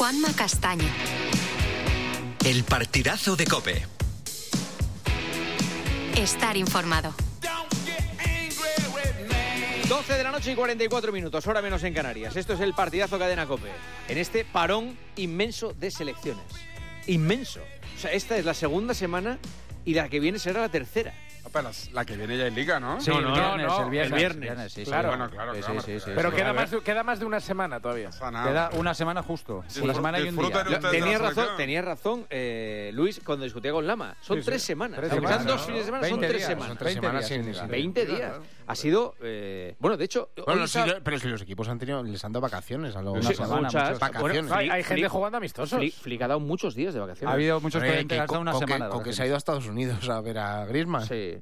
Juanma Castaño. El partidazo de COPE. Estar informado. 12 de la noche y 44 minutos, hora menos en Canarias. Esto es el partidazo Cadena COPE. En este parón inmenso de selecciones. Inmenso. O sea, esta es la segunda semana y la que viene será la tercera. Apenas, la que viene ya en Liga, ¿no? Sí, el viernes. Sí, claro. Bueno, claro. Pero queda más de una semana todavía. Queda una semana justo. Sí. Una semana y un día. Tenía razón, Luis, cuando discutía con Lama. Son 3 semanas. Son 2 fines de semana, son 3 semanas. Son 3 semanas sin 20 días. Ha sido... bueno, de hecho... Bueno, pero si los equipos les han dado vacaciones a los... muchas vacaciones. Bueno, hay gente jugando amistosos. Flick ha dado muchos días de vacaciones. Ha habido muchos que han dado una semana. Con que se ha ido a Estados Unidos a ver a Griezmann. Sí.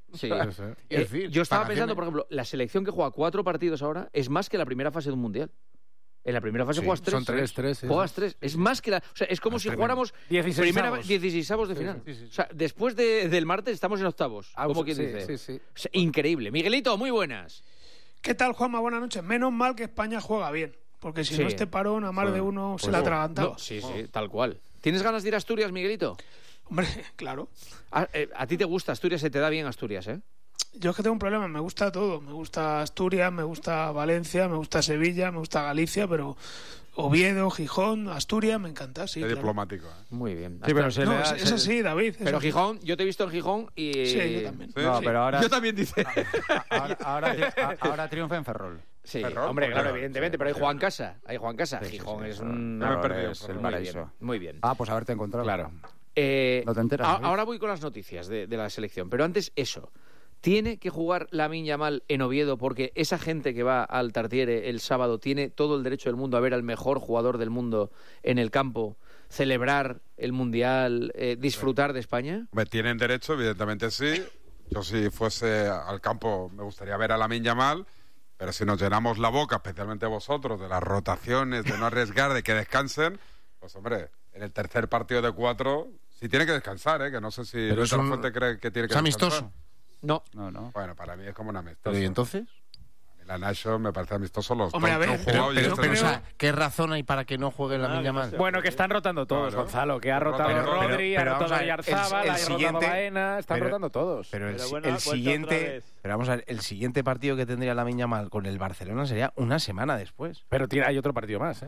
Yo estaba pensando, por ejemplo, la selección que juega 4 partidos ahora es más que la primera fase de un mundial. En la primera fase juegas 3. Son 3. Juegas 3. Es más que la... O sea, es como si jugáramos 16avos de final. Sí. O sea, después del martes estamos en octavos. Como quien dice. Sí. O sea, increíble. Miguelito, muy buenas. ¿Qué tal, Juanma? Buenas noches. Menos mal que España juega bien. Porque si no, este parón a más de uno se la atragantaba. No, sí, tal cual. ¿Tienes ganas de ir a Asturias, Miguelito? Hombre, claro. A ti te gusta Asturias, se te da bien Asturias, ¿eh? Yo es que tengo un problema, me gusta todo. Me gusta Asturias, me gusta Valencia, me gusta Sevilla, me gusta Galicia, pero Oviedo, Gijón, Asturias, me encanta, sí. Qué claro. diplomático, Muy bien. Sí, pero es así, David. Pero Gijón, yo te he visto en Gijón y... Sí, yo también. No, pero ahora... Yo también, dice. ahora triunfa en Ferrol. Sí, Ferrol, hombre, claro, claro, evidentemente, pero hay Juan Casa. Gijón es un... No me he perdido. Es el Muy paraíso. bien, muy bien. Pues haberte encontrado. Claro. No te enteras. Ahora voy con las noticias de la selección, pero antes eso. ¿Tiene que jugar Lamine Yamal en Oviedo porque esa gente que va al Tartiere el sábado tiene todo el derecho del mundo a ver al mejor jugador del mundo en el campo, celebrar el Mundial, disfrutar de España? Tienen derecho, evidentemente sí. Yo si fuese al campo me gustaría ver a Lamine Yamal, pero si nos llenamos la boca, especialmente vosotros, de las rotaciones, de no arriesgar, de que descansen, pues hombre, en el tercer partido de 4, sí tiene que descansar, que no sé si Luis Fuente cree que tiene que descansar. ¿Es amistoso? No. Bueno, para mí es como un amistoso. ¿Pero y entonces? La Nacho me parece amistoso los Hombre, a ver, que han jugado. Pero, o sea, ¿qué razón hay para que no juegue Lamine Yamal? Bueno, que están rotando todos, Claro. Gonzalo. Que ha rotado Rodri, ha rotado Yarzábal, ha rotado Baena. Están rotando todos. Pero el siguiente... Pero vamos a ver, el siguiente partido que tendría Lamine Yamal con el Barcelona sería una semana después. Pero hay otro partido más, ¿eh?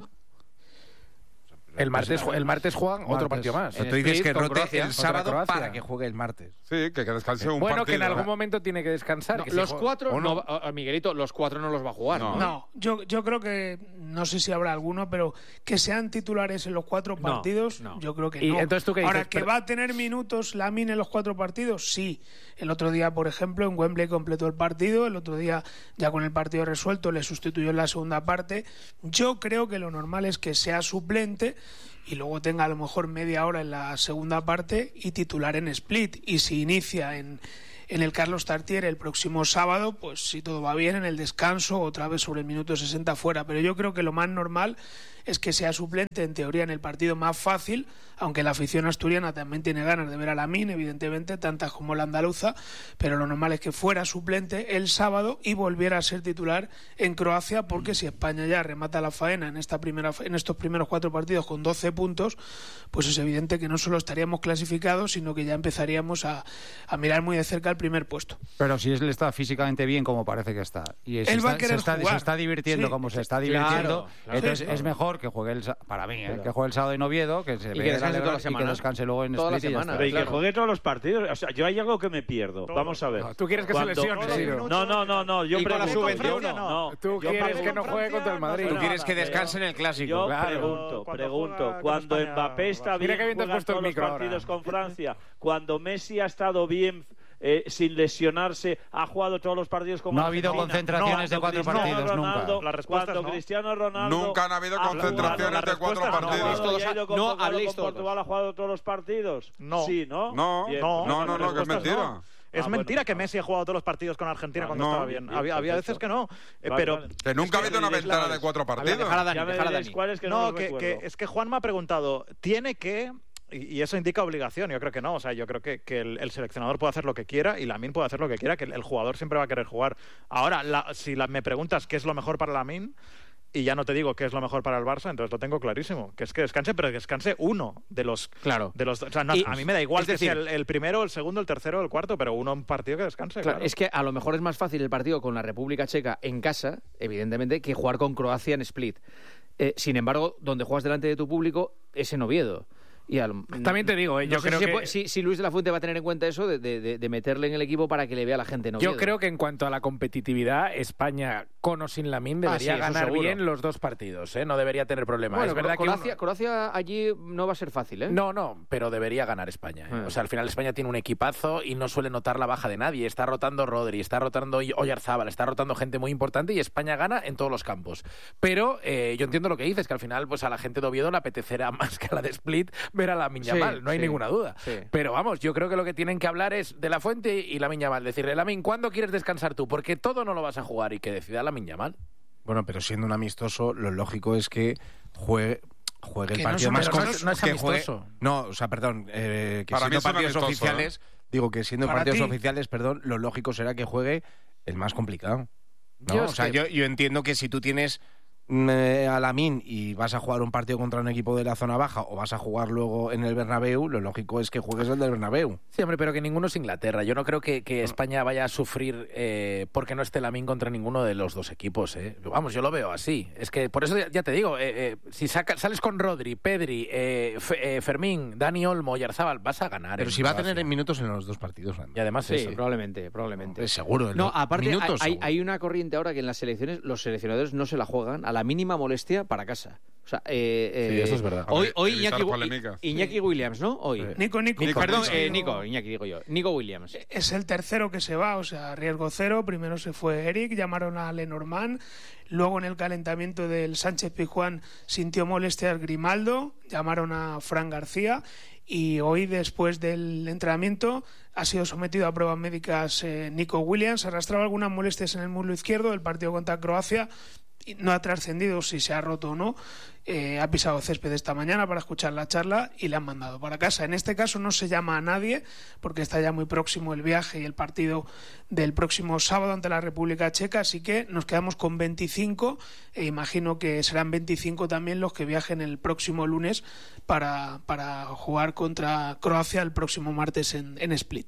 El martes juegan otro partido más. Tú dices que rote Croacia, el sábado Croacia. para que juegue el martes. Sí, que descanse un Bueno, partido. que en algún momento tiene que descansar. No, que los si 4, Miguelito, los 4 no los va a jugar. No, yo creo que, no sé si habrá alguno, pero que sean titulares en los 4 partidos, yo creo que ¿Y no. entonces tú qué Ahora, dices? ¿que va a tener minutos Lamine en los 4 partidos? Sí. El otro día, por ejemplo, en Wembley completó el partido, el otro día, ya con el partido resuelto, le sustituyó en la segunda parte. Yo creo que lo normal es que sea suplente y luego tenga a lo mejor media hora en la segunda parte y titular en Split. Y si inicia en el Carlos Tartiere el próximo sábado, pues si todo va bien, en el descanso, otra vez sobre el minuto 60 fuera. Pero yo creo que lo más normal es que sea suplente, en teoría, en el partido más fácil, aunque la afición asturiana también tiene ganas de ver a Lamine, evidentemente, tantas como la andaluza, pero lo normal es que fuera suplente el sábado y volviera a ser titular en Croacia, porque si España ya remata la faena en estos primeros 4 partidos con 12 puntos, pues es evidente que no solo estaríamos clasificados, sino que ya empezaríamos a mirar muy de cerca el primer puesto. Pero si él está físicamente bien, como parece que está, y se está divirtiendo como se está divirtiendo, entonces es mejor que juegue para mí, que juegue el sábado en Oviedo, que se vea toda la semana y que descanse luego en Split y ya está. Pero y que juegue todos los partidos. O sea, yo hay algo que me pierdo. Vamos a ver. ¿Tú quieres que se lesione? No. Yo pregunto. Tú quieres que no juegue contra el Madrid. Tú quieres que descanse en el Clásico. Yo pregunto. Cuando Mbappé está bien, juega todos los partidos con Francia. Cuando Messi ha estado bien, sin lesionarse, ha jugado todos los partidos con No ha habido concentraciones de 4 partidos nunca. Cuando Cristiano Ronaldo nunca han habido concentraciones de 4 partidos. No habléis todos. ¿Portugal ha jugado todos los partidos? No. Sí, ¿no? No, que es mentira. Es mentira que Messi ha jugado todos los partidos con Argentina cuando estaba bien. Había veces que no. Pero que nunca ha habido una ventana de 4 partidos. Es que Juan me ha preguntado, ¿tiene que...? Y eso indica obligación, yo creo que no. O sea, yo creo que el seleccionador puede hacer lo que quiera y Lamine puede hacer lo que quiera, que el jugador siempre va a querer jugar. Ahora, si me preguntas qué es lo mejor para Lamine, y ya no te digo qué es lo mejor para el Barça, entonces lo tengo clarísimo, que es que descanse, pero que descanse uno de los... Claro. O sea, a mí me da igual que sea el primero, el segundo, el tercero, el cuarto, pero un partido que descanse. Claro, es que a lo mejor es más fácil el partido con la República Checa en casa, evidentemente, que jugar con Croacia en Split. Sin embargo, donde juegas delante de tu público es en Oviedo. También te digo, yo creo que... Si Luis de la Fuente va a tener en cuenta eso de meterle en el equipo para que le vea la gente en Oviedo. Yo creo que en cuanto a la competitividad, España, con o sin Lamine, debería ganar bien los dos partidos, ¿eh? No debería tener problemas. Bueno, es verdad que Croacia allí no va a ser fácil, ¿eh? No, pero debería ganar España, ¿eh? O sea, al final España tiene un equipazo y no suele notar la baja de nadie. Está rotando Rodri, está rotando Oyarzábal, está rotando gente muy importante y España gana en todos los campos. Pero yo entiendo lo que dices, que al final pues a la gente de Oviedo le apetecerá más que a la de Split ver a Lamine Yamal, no hay ninguna duda. Sí. Pero vamos, yo creo que lo que tienen que hablar es de la Fuente y Lamine Yamal. Decirle, Lamine, ¿cuándo quieres descansar tú? Porque todo no lo vas a jugar y que decida Lamine Yamal. Bueno, pero siendo un amistoso, lo lógico es que juegue el partido más... No es amistoso. Perdón, que para siendo partidos oficiales, ¿eh? Siendo partidos oficiales, lo lógico será que juegue el más complicado, ¿no? Yo entiendo que si tú tienes a Lamine y vas a jugar un partido contra un equipo de la zona baja o vas a jugar luego en el Bernabéu, lo lógico es que juegues el del Bernabéu. Sí, hombre, pero que ninguno es Inglaterra. Yo no creo que España vaya a sufrir porque no esté Lamine contra ninguno de los dos equipos, ¿eh? Vamos, yo lo veo así. Es que por eso ya te digo, si sales con Rodri, Pedri, Fermín, Dani Olmo y Oyarzábal, vas a ganar. Pero si va a tener minutos en los dos partidos. Y además sí, probablemente. Seguro. No, aparte minutos, hay una corriente ahora que en las selecciones los seleccionadores no se la juegan a la mínima molestia para casa. O sea, sí, eso es verdad. Hoy Iñaki Williams, ¿no? Hoy. Nico. Perdón, Iñaki digo yo. Nico Williams. Es el tercero que se va, o sea, riesgo cero. Primero se fue Eric, llamaron a Lenormand. Luego en el calentamiento del Sánchez-Pizjuán sintió molestias Grimaldo, llamaron a Fran García. Y hoy, después del entrenamiento, ha sido sometido a pruebas médicas Nico Williams. Arrastraba algunas molestias en el muslo izquierdo del partido contra Croacia. No ha trascendido si se ha roto o no. Ha pisado césped esta mañana para escuchar la charla y le han mandado para casa. En este caso no se llama a nadie porque está ya muy próximo el viaje y el partido del próximo sábado ante la República Checa, así que nos quedamos con 25 e imagino que serán 25 también los que viajen el próximo lunes para jugar contra Croacia el próximo martes en Split.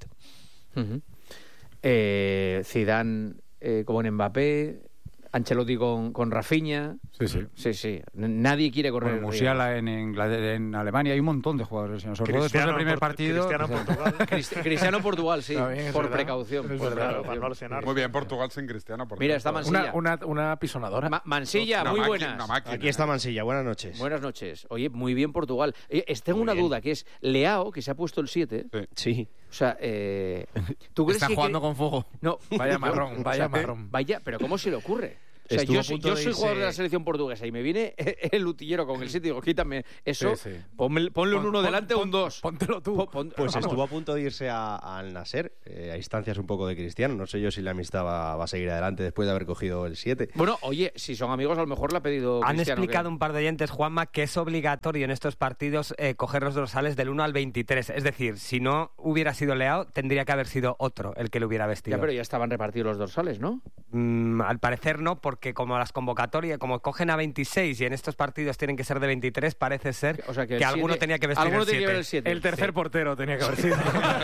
Zidane como en Mbappé, Ancelotti con Rafinha. Sí. Nadie quiere correr. Musiala en Alemania. Hay un montón de jugadores. Sobre todo después del primer partido. Cristiano Portugal, sí. Por precaución. Muy bien, Portugal sin Cristiano. Mira, está Mansilla. Una pisonadora. Mansilla, muy buenas. Aquí está Mansilla, buenas noches. Buenas noches. Oye, muy bien Portugal. Tengo una duda, que es Leao, que se ha puesto el 7. Sí. O sea, ¿tú crees está jugando con fuego? No. Vaya marrón. Vaya, pero ¿cómo se le ocurre? O sea, yo soy jugador de la selección portuguesa y me viene el utillero con el 7 y digo, quítame eso, sí. Ponle un 1 delante o un 2. Póntelo tú. Pues estuvo a punto de irse al Nasser, a instancias un poco de Cristiano. No sé yo si la amistad va a seguir adelante después de haber cogido el 7. Bueno, oye, si son amigos a lo mejor le ha pedido Han Cristiano explicado un par de oyentes, Juanma, que es obligatorio en estos partidos coger los dorsales del 1 al 23. Es decir, si no hubiera sido Leao, tendría que haber sido otro el que lo hubiera vestido. Ya, pero ya estaban repartidos los dorsales, ¿no? Al parecer no, porque como las convocatorias, como cogen a 26 y en estos partidos tienen que ser de 23, parece ser que alguno tenía que vestir el 7. El tercer portero tenía que haber sido.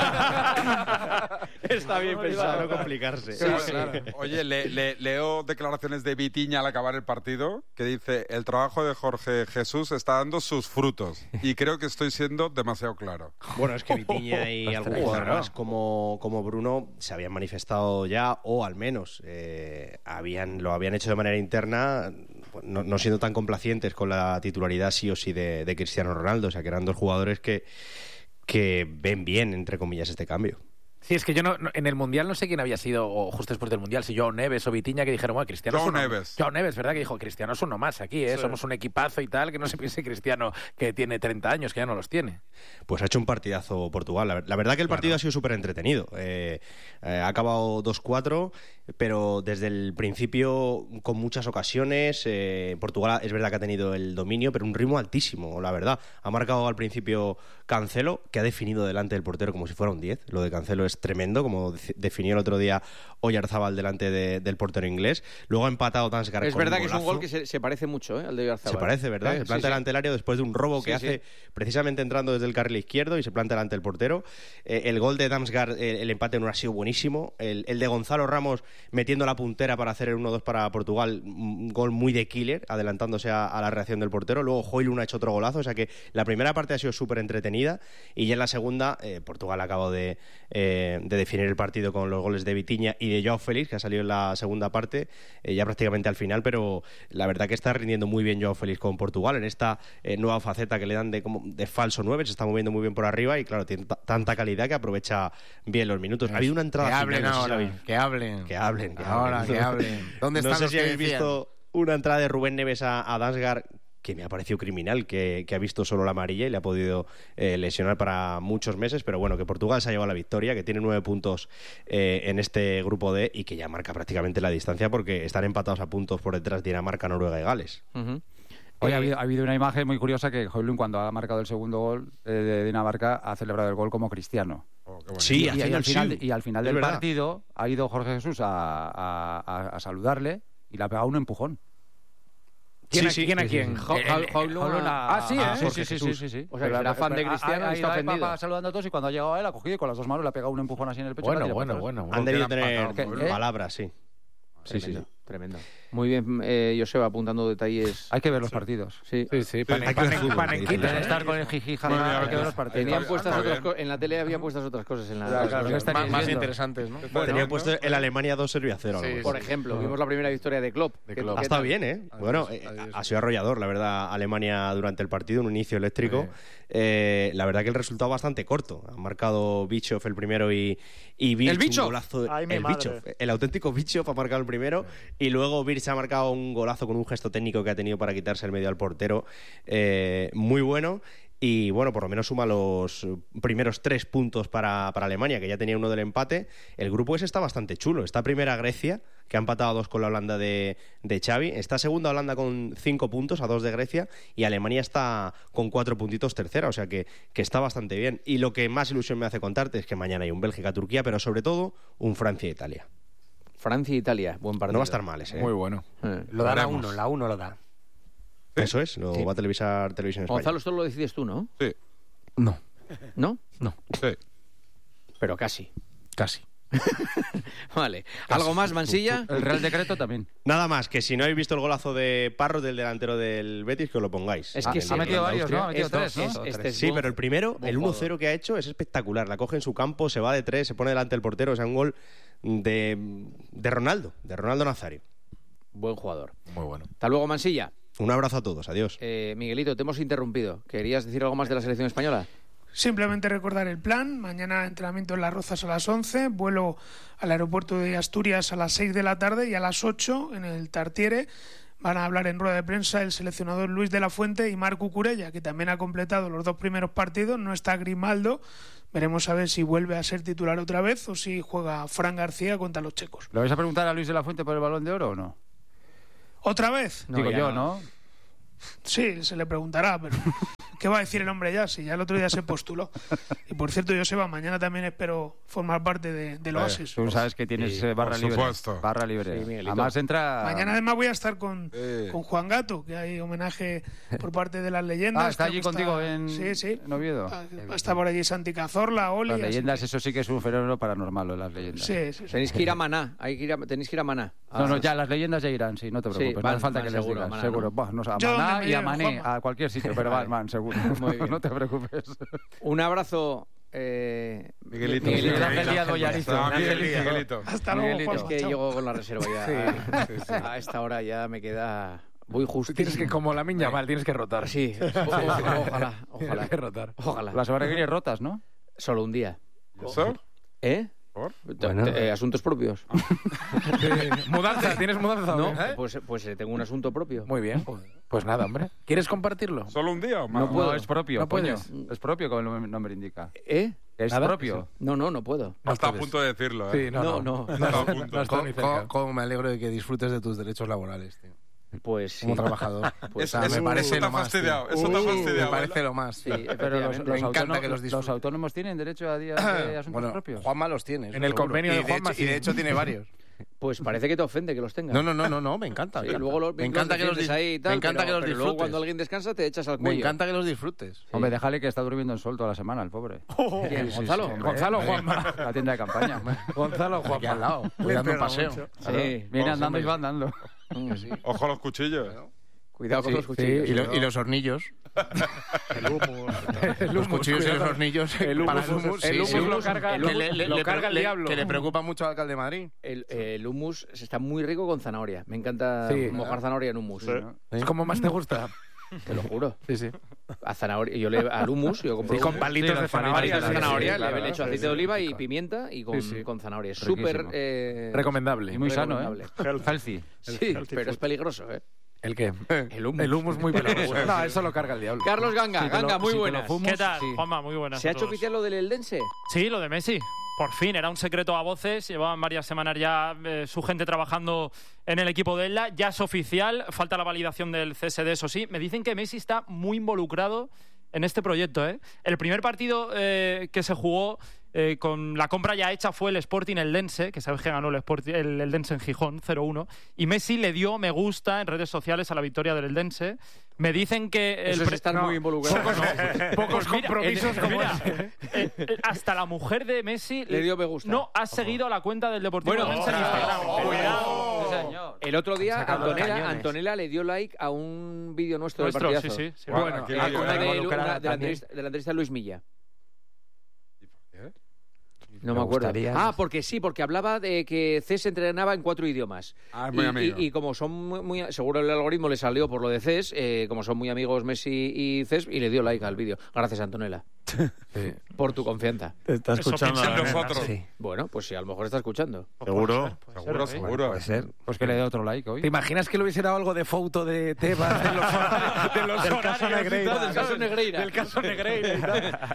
Está bien pensado. No complicarse. Sí. Oye, leo declaraciones de Vitinha al acabar el partido que dice: el trabajo de Jorge Jesús está dando sus frutos y creo que estoy siendo demasiado claro. Bueno, es que Vitinha y algún jugador más como Bruno se habían manifestado ya, o al menos lo habían hecho de manera interna, no siendo tan complacientes con la titularidad sí o sí de Cristiano Ronaldo. O sea, que eran dos jugadores que ven bien, entre comillas, este cambio. Sí, es que yo en el Mundial no sé quién había sido, o justo después del Mundial, si Joao Neves o Vitinha, que dijeron, bueno, Cristiano Joao Neves, ¿verdad? Que dijo, Cristiano es uno más aquí, sí. Somos un equipazo y tal, que no se piense Cristiano que tiene 30 años, que ya no los tiene. Pues ha hecho un partidazo Portugal. La verdad que el partido ha sido súper entretenido. Ha acabado 2-4, pero desde el principio, con muchas ocasiones, Portugal es verdad que ha tenido el dominio, pero un ritmo altísimo, la verdad. Ha marcado al principio Cancelo, que ha definido delante del portero como si fuera un 10. Lo de Cancelo es tremendo, como definió el otro día Oyarzábal delante del portero inglés. Luego ha empatado Damsgaard. Es verdad que es un gol que se parece mucho al de Oyarzábal. Se parece, ¿verdad? Se planta delante del área después de un robo que hace precisamente entrando desde el carril izquierdo y se planta delante del portero. El gol de Damsgaard, el empate no ha sido buenísimo. El de Gonzalo Ramos metiendo la puntera para hacer el 1-2 para Portugal, un gol muy de killer, adelantándose a la reacción del portero. Luego Højlund ha hecho otro golazo, o sea que la primera parte ha sido súper entretenida y ya en la segunda Portugal acabó de definir el partido con los goles de Vitinha y de Joao Félix, que ha salido en la segunda parte, ya prácticamente al final, pero la verdad que está rindiendo muy bien Joao Félix con Portugal en esta nueva faceta que le dan de falso 9, se está moviendo muy bien por arriba y claro, tiene tanta calidad que aprovecha bien los minutos. Ha habido una entrada final, que hablen. ¿Dónde están no sé los si habéis visto una entrada de Rubén Neves a Damsgaard que me ha parecido criminal, que ha visto solo la amarilla y le ha podido lesionar para muchos meses, pero bueno, que Portugal se ha llevado la victoria, que tiene 9 puntos en este grupo D y que ya marca prácticamente la distancia porque están empatados a puntos por detrás Dinamarca, Noruega y Gales. Hoy ha habido una imagen muy curiosa que Højlund, cuando ha marcado el segundo gol de Dinamarca, ha celebrado el gol como cristiano. Sí, y al final del partido ha ido Jorge Jesús a saludarle y le ha pegado un empujón. ¿Quién a quién? Højlund sí. O sea, que era fan de Cristiano y está ofendido. Saludando a todos y cuando ha llegado él ha cogido y con las dos manos le ha pegado un empujón así en el pecho. Bueno. Han debido tener palabras, sí. Tremendo. Muy bien, Joseba, apuntando detalles. Hay que ver los partidos. Sí. Panequita. Estar con el jijija. Hay que ver los partidos. Tenían puestas otras cosas. En la tele había puestas otras cosas. Más interesantes, ¿no? Tenían puesto el Alemania 2-0. Por ejemplo, vimos la primera victoria de Klopp. Ha estado bien, ¿eh? Bueno, ha sido arrollador, la verdad, Alemania durante el partido, un inicio eléctrico. La verdad que el resultado bastante corto. Han marcado Bischoff el primero y Birch ¿El Bischoff? un golazo. El auténtico Bischoff ha marcado el primero y luego Birch ha marcado un golazo con un gesto técnico que ha tenido para quitarse el medio al portero. Muy bueno. Y bueno, por lo menos suma los primeros 3 puntos para Alemania, que ya tenía uno del empate. El grupo ese está bastante chulo. Está primera Grecia, que ha empatado a 2 con la Holanda de Xavi. Está segunda Holanda con 5 puntos, a 2 de Grecia. Y Alemania está con 4 puntitos tercera, o sea que está bastante bien. Y lo que más ilusión me hace contarte es que mañana hay un Bélgica-Turquía, pero sobre todo un Francia-Italia. Francia-Italia, buen partido. No va a estar mal ese. Muy bueno. Lo da la 1 lo da. Eso es, lo va a televisar Televisión España. Gonzalo, esto lo decides tú, ¿no? Sí. No. ¿No? No. Sí. Pero casi. Casi. Vale. ¿Algo más, Mansilla? El Real Decreto también. Nada más, que si no habéis visto el golazo de Parro del delantero del Betis, que os lo pongáis. Es que ha metido varios, ¿no? Ha metido 3, ¿no? Sí, pero el primero, el 1-0 que ha hecho es espectacular. La coge en su campo, se va de 3, se pone delante del portero. O sea, un gol de Ronaldo Nazario. Buen jugador. Muy bueno. Hasta luego, Mansilla. Un abrazo a todos, adiós. Miguelito, te hemos interrumpido. ¿Querías decir algo más de la selección española? Simplemente recordar el plan. Mañana entrenamiento en Las Rozas a las 11, vuelo al aeropuerto de Asturias a las 6 de la tarde y a las 8 en el Tartiere van a hablar en rueda de prensa el seleccionador Luis de la Fuente y Marc Cucurella, que también ha completado los 2 primeros partidos. No está Grimaldo. Veremos a ver si vuelve a ser titular otra vez o si juega Fran García contra los checos. ¿Le vais a preguntar a Luis de la Fuente por el Balón de Oro o no? ¿Otra vez? No, digo yo, ¿no? Sí, se le preguntará, pero ¿qué va a decir el hombre ya? Si ya el otro día se postuló. Y por cierto, Joseba, mañana también espero formar parte del Oasis. Tú sabes que tienes barra libre. Barra libre. Sí, además entra... Mañana además voy a estar con Juan Gato, que hay homenaje por parte de las leyendas. ¿Está allí contigo en Oviedo? Está por allí Santi Cazorla, Oli... Las leyendas, eso sí que es un fenómeno paranormal, lo de las leyendas. Sí. Tenéis que ir a Maná. Tenéis que ir a Maná. No, ya, las leyendas ya irán, sí, no te preocupes. No hace falta que les digas. Maná, seguro. ¿no? A Maná y a Mané, a cualquier sitio, pero van, seguro. Muy bien. No te preocupes. Un abrazo, Miguelito. Miguelito. Hasta luego, es que llego con la reserva ya. Sí. A esta hora ya me queda... Voy justo. Tienes que, como la miña mal, tienes que rotar. Sí. Ojalá. Tienes que rotar. Ojalá. La semana que viene rotas, ¿no? Solo un día. ¿Eso? ¿Por? Asuntos propios. ¿Mudanza? ¿Tienes mudanza? No, pues tengo un asunto propio. Muy bien. Pues nada, hombre. ¿Quieres compartirlo? ¿Solo un día o más? No puedo, es propio. No puedes. Es propio, como el nombre indica. ¿Es propio? No puedo. Está a punto de decirlo, ¿eh? Sí, no. Está a punto. ¿Cómo me alegro de que disfrutes de tus derechos laborales, tío? Pues sí. Como trabajador. Pues me parece lo más. Eso te ha fastidiado. Me parece lo más. Sí, pero los autónomos tienen derecho a días de asuntos propios. Juanma los tiene. En el convenio de Juanma. Y de hecho tiene varios. Pues parece que te ofende que los tengas. No, me encanta. Sí, luego me encanta que los ahí y tal, me encanta que los disfrutes. Luego cuando alguien descansa te echas al cuello. Me encanta que los disfrutes. Sí. Hombre, déjale que está durmiendo en sol toda la semana, el pobre. ¿Quién? ¿Gonzalo? Sí, Gonzalo Juanma. La tienda de campaña. Gonzalo Juanma. Aquí al lado. Voy dando un paseo. Sí, viene andando y va andando. Ojo a los cuchillos. Cuidado con los cuchillos. Y los hornillos. El humus. Los cuchillos y los hornillos. El humus lo carga el diablo. Que le preocupa mucho al alcalde de Madrid. El humus está muy rico con zanahoria. Me encanta mojar zanahoria en humus. Sí. ¿Es como más te gusta? Te lo juro. Sí. A zanahoria. Al humus yo compro con palitos de zanahoria. Le echo aceite de oliva y pimienta y con zanahoria. Es súper recomendable. Y muy sano, ¿eh? Healthy. Sí, pero es peligroso, ¿eh? ¿El qué? El humus. El humus muy peligroso. No, eso lo carga el diablo. Carlos Ganga, muy buenas. ¿Qué tal, Juanma? Muy buenas. ¿Se ha hecho oficial lo del Eldense? Sí, lo de Messi. Por fin, era un secreto a voces. Llevaban varias semanas ya su gente trabajando en el equipo de Elda. Ya es oficial. Falta la validación del CSD, eso sí. Me dicen que Messi está muy involucrado en este proyecto, ¿eh? El primer partido que se jugó con la compra ya hecha fue el Sporting Eldense, que sabes que ganó el Eldense en Gijón, 0-1, y Messi le dio me gusta en redes sociales a la victoria del Eldense. Me dicen que... están muy involucrados. Pocos compromisos como hasta la mujer de Messi le dio me gusta. No, ha seguido la cuenta del Deportivo Eldense en Instagram. Cuidado. El otro día Antonella le dio like a un vídeo nuestro del partidazo. Sí. Bueno, de la entrevista a Luis Milla. No me acuerdo. Porque hablaba de que CES entrenaba en 4 idiomas. Muy amigo. Y como son muy seguro el algoritmo le salió por lo de CES, como son muy amigos Messi y CES, y le dio like al vídeo. Gracias, Antonella. Sí. Por tu confianza. Te está escuchando nosotros. Sí. Bueno, pues sí, a lo mejor está escuchando. Seguro. Seguro. Puede ser. Pues que le dé otro like hoy. ¿Te imaginas que le hubiese dado algo de foto de Tebas del caso Negreira? Del caso Negreira.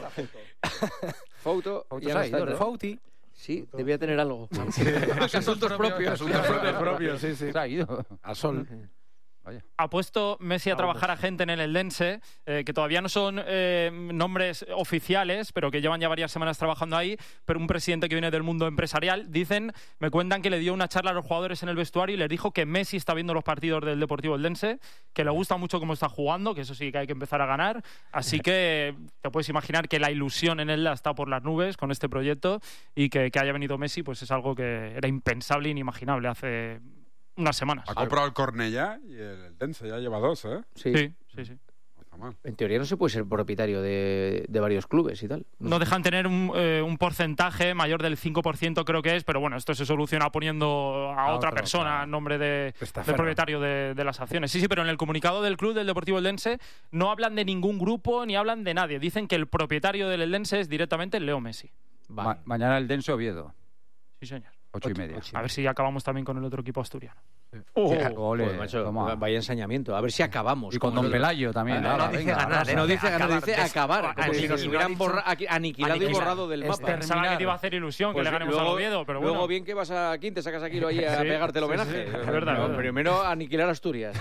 Foto. Fouti. Sí, debía tener algo. Asuntos propios, sí. Se ha ido al sol. Vaya. Ha puesto Messi a trabajar a gente en el Eldense, que todavía no son nombres oficiales, pero que llevan ya varias semanas trabajando ahí, pero un presidente que viene del mundo empresarial, me cuentan que le dio una charla a los jugadores en el vestuario y les dijo que Messi está viendo los partidos del Deportivo Eldense, que le gusta mucho cómo está jugando, que eso sí que hay que empezar a ganar, así que te puedes imaginar que la ilusión en él está por las nubes con este proyecto, y que haya venido Messi pues es algo que era impensable e inimaginable hace unas semanas. Ha comprado el Cornellá y el Eldense ya lleva 2, ¿eh? Sí. En teoría no se puede ser propietario de varios clubes y tal. No dejan tener un porcentaje mayor del 5%, creo que es, pero bueno, esto se soluciona poniendo a otra persona en nombre del propietario de las acciones. Sí, pero en el comunicado del club del Deportivo Eldense no hablan de ningún grupo ni hablan de nadie. Dicen que el propietario del Eldense es directamente Leo Messi. Vale. Mañana el Eldense Oviedo. Sí, señor. 8:30. A ver si acabamos también con el otro equipo asturiano. Joder, macho, vaya ensañamiento. A ver si acabamos. Y con Don Pelayo también. No dice ganar, no dice acabar. Como si nos hubieran aniquilado y borrado del mapa. Pensaba que te iba a hacer ilusión que le ganemos al Oviedo, pero bueno. Luego bien que vas a Quinte, sacas aquí ahí a pegarte el homenaje. Es verdad. Primero aniquilar Asturias.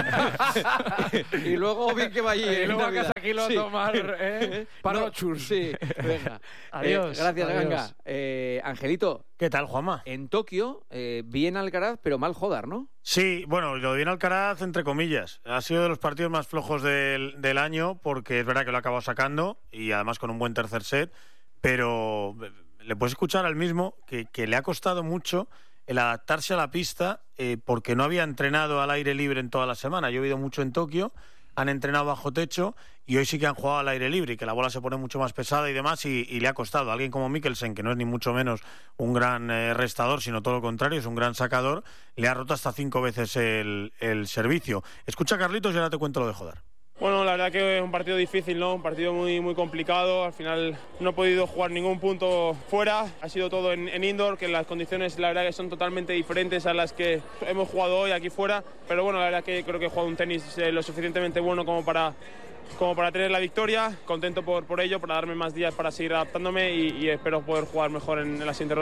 Y luego bien que va allí. Y luego a Aquilo a tomar panochus. Sí, venga. Adiós. Gracias, Ganga. Angelito. ¿Qué tal, Juanma? En Tokio, bien Alcaraz, pero mal Jodar, ¿no? Sí, bueno, lo de bien Alcaraz, entre comillas. Ha sido de los partidos más flojos del año, porque es verdad que lo ha acabado sacando, y además con un buen tercer set, pero le puedes escuchar al mismo que le ha costado mucho el adaptarse a la pista, porque no había entrenado al aire libre en toda la semana. Yo he ido mucho en Tokio, han entrenado bajo techo, y hoy sí que han jugado al aire libre y que la bola se pone mucho más pesada y demás, y le ha costado. Alguien como Mikkelsen, que no es ni mucho menos un gran restador, sino todo lo contrario, es un gran sacador, le ha roto hasta 5 veces el servicio. Escucha, Carlitos, y ahora te cuento lo de Jodar. Bueno, la verdad que es un partido difícil, ¿no? Un partido muy complicado. Al final no he podido jugar ningún punto fuera. Ha sido todo en indoor, que las condiciones la verdad que son totalmente diferentes a las que hemos jugado hoy aquí fuera. Pero bueno, la verdad que creo que he jugado un tenis lo suficientemente bueno como para tener la victoria. Contento por ello, para darme más días para seguir adaptándome y espero poder jugar mejor en la siguiente ronda.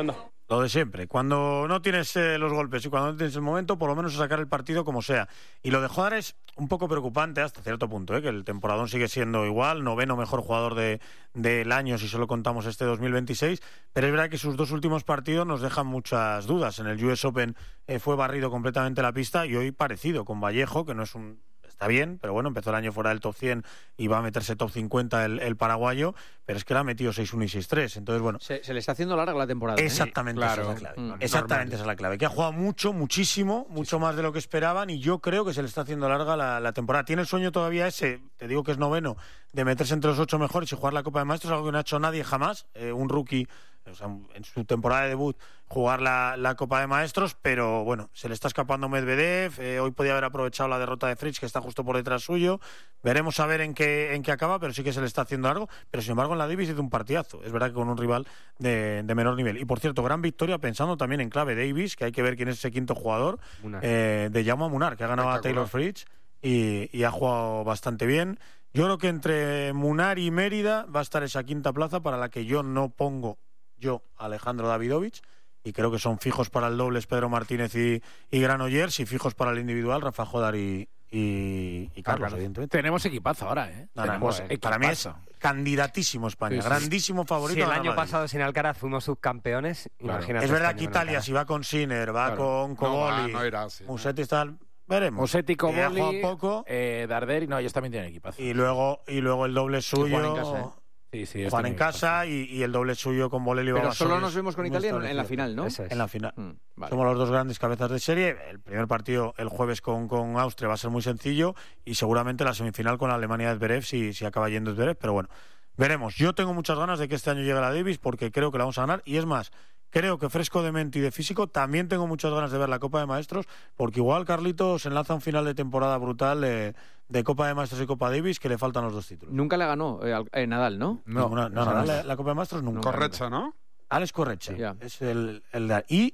Lo de siempre. Cuando no tienes los golpes y cuando no tienes el momento, por lo menos sacar el partido como sea. Y lo de Jodar es un poco preocupante hasta cierto punto, que el temporadón sigue siendo igual, 9º mejor jugador del año si solo contamos este 2026, pero es verdad que sus 2 últimos partidos nos dejan muchas dudas. En el US Open fue barrido completamente la pista y hoy parecido con Vallejo, que no es un... Está bien, pero bueno, empezó el año fuera del top 100 y va a meterse top 50 el paraguayo, pero es que le ha metido 6-1 y 6-3. Entonces, bueno. Se le está haciendo larga la temporada. Exactamente, esa es la clave. Exactamente, esa es la clave. Que ha jugado muchísimo más de lo que esperaban y yo creo que se le está haciendo larga la temporada. Tiene el sueño todavía ese, te digo que es 9º, de meterse entre los 8 mejores y jugar la Copa de Maestros, algo que no ha hecho nadie jamás. Un rookie, o sea, en su temporada de debut, jugar la Copa de Maestros, pero bueno, se le está escapando Medvedev. Hoy podía haber aprovechado la derrota de Fritz, que está justo por detrás suyo. Veremos a ver en qué acaba, pero sí que se le está haciendo largo. Pero sin embargo, en la Davis hizo un partidazo. Es verdad que con un rival de menor nivel. Y por cierto, gran victoria pensando también en clave Davis, que hay que ver quién es ese quinto jugador, de Jaume Munar, que ha ganado a Taylor Fritz y ha jugado bastante bien. Yo creo que entre Munar y Mérida va a estar esa quinta plaza para la que yo no pongo Alejandro Davidovich, y creo que son fijos para el dobles Pedro Martínez y Granollers, y fijos para el individual Rafa Jodar y Carlos, evidentemente. Tenemos equipazo ahora, Para mí es candidatísimo España, grandísimo favorito. Si el año pasado sin Alcaraz fuimos subcampeones, imagínate. Es verdad que Italia, si va con Sinner, va con Coboli, Musetti y tal, veremos. Musetti, Coboli, poco. Darderi, ellos también tienen equipazo. Y luego el doble suyo. Juan en casa y el doble suyo con Bolelli. Pero solo nos vemos con Italia en la final, ¿no? En la final. Vale. Somos los 2 grandes cabezas de serie. El primer partido el jueves con Austria va a ser muy sencillo y seguramente la semifinal con Alemania de Zverev si acaba yendo Zverev, pero bueno, veremos. Yo tengo muchas ganas de que este año llegue la Davis porque creo que la vamos a ganar y es más, creo que fresco de mente y de físico también tengo muchas ganas de ver la Copa de Maestros porque igual Carlitos enlaza un final de temporada brutal de Copa de Maestros y Copa Davis que le faltan los 2 títulos. Nunca le ganó Nadal, ¿no? No, Nadal la Copa de Maestros nunca. Correcha, ¿no? Alex Correcha. Es el y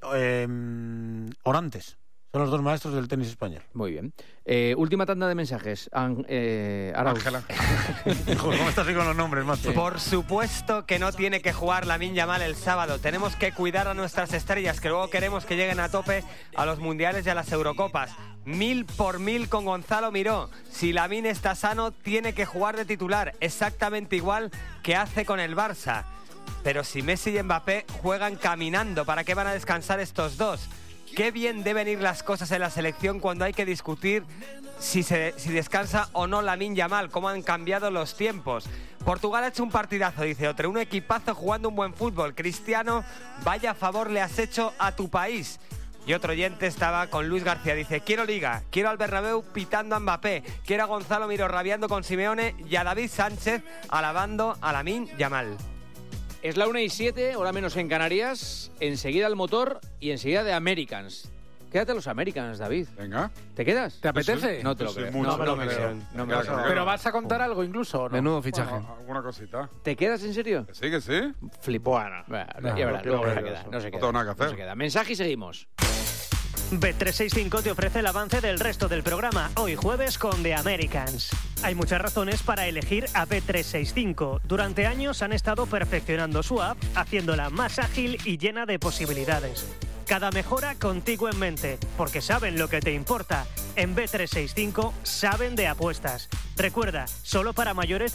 Orantes. Son los 2 maestros del tenis español. Muy bien. Última tanda de mensajes. Ángela. ¿Cómo estás así con los nombres, macho? Por supuesto que no tiene que jugar Lamine Yamal el sábado. Tenemos que cuidar a nuestras estrellas, que luego queremos que lleguen a tope a los mundiales y a las Eurocopas. 1000 por 1000 con Gonzalo Miró. Si Lamine está sano, tiene que jugar de titular, exactamente igual que hace con el Barça. Pero si Messi y Mbappé juegan caminando, ¿para qué van a descansar estos dos? Qué bien deben ir las cosas en la selección cuando hay que discutir si descansa o no Lamine Yamal, cómo han cambiado los tiempos. Portugal ha hecho un partidazo, dice otro, un equipazo jugando un buen fútbol. Cristiano, vaya favor le has hecho a tu país. Y otro oyente estaba con Luis García, dice, quiero Liga, quiero al Bernabéu pitando a Mbappé, quiero a Gonzalo Miró rabiando con Simeone y a David Sánchez alabando a Lamine Yamal. Es la 1:07, hora menos en Canarias. Enseguida el motor y enseguida de Americans. Quédate a los Americans, David. Venga. ¿Te quedas? ¿Te apetece? No te lo creo. No me lo creo. ¿Pero vas a contar algo incluso o no? Menudo fichaje. Alguna cosita. ¿Te quedas en serio? Que sí. Flipo. Bueno, ya verás, luego se queda. No se queda. No tengo nada que hacer. No se queda. Mensaje y seguimos. Bet365 te ofrece el avance del resto del programa, hoy jueves con The Americans. Hay muchas razones para elegir a Bet365. Durante años han estado perfeccionando su app, haciéndola más ágil y llena de posibilidades. Cada mejora contigo en mente, porque saben lo que te importa. En Bet365 saben de apuestas. Recuerda, solo para mayores de